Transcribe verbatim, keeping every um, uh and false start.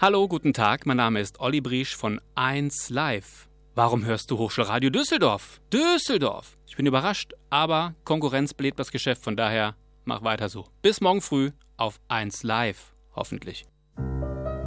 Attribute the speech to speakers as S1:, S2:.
S1: Hallo, guten Tag, mein Name ist Olli Briesch von eins Live. Warum hörst du Hochschulradio Düsseldorf? Düsseldorf! Ich bin überrascht, aber Konkurrenz belebt das Geschäft, von daher mach weiter so. Bis morgen früh auf eins Live, hoffentlich.